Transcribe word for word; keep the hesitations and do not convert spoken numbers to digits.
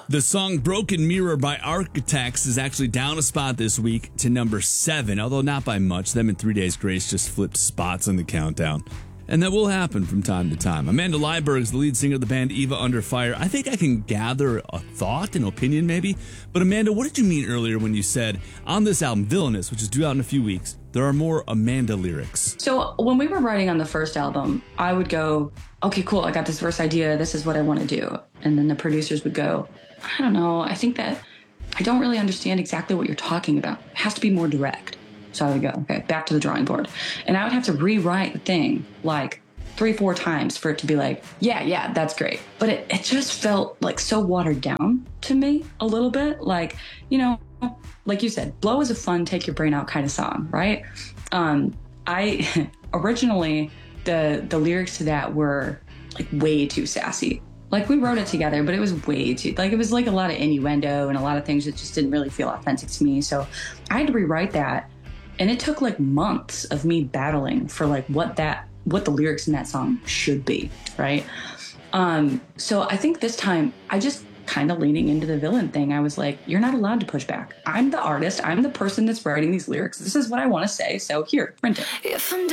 The song Broken Mirror by Architects is actually down a spot this week to number seven, although not by much. Them and Three Days Grace just flipped spots on the countdown. And that will happen from time to time. Amanda Leiberg is the lead singer of the band Eva Under Fire. I think I can gather a thought, an opinion maybe. But Amanda, what did you mean earlier when you said, on this album, Villainous, which is due out in a few weeks, there are more Amanda lyrics? So when we were writing on the first album, I would go, okay, cool, I got this verse idea. This is what I want to do. And then the producers would go, I don't know, I think that I don't really understand exactly what you're talking about. It has to be more direct. So I would go, okay, back to the drawing board. And I would have to rewrite the thing like three, four times for it to be like, yeah, yeah, that's great. But it, it just felt like so watered down to me a little bit. Like, you know, like you said, Blow is a fun, take your brain out kind of song, right? Um, I originally, the the lyrics to that were like way too sassy. Like we wrote it together, but it was way too, like it was like a lot of innuendo and a lot of things that just didn't really feel authentic to me. So I had to rewrite that. And it took like months of me battling for like what that, what the lyrics in that song should be, right? Um, so I think this time I just kind of leaning into the villain thing. I was like, you're not allowed to push back. I'm the artist. I'm the person that's writing these lyrics. This is what I want to say. So here, print it. If I'm